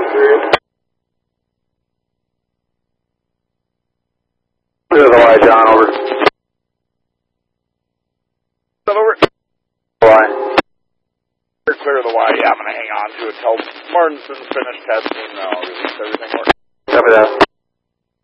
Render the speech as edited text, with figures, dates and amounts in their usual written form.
Clear the Y, John, over. Over. Y. Clear the Y, yeah, I'm going to hang on to it until Martinson's finished testing. I'll release everything. Copy that.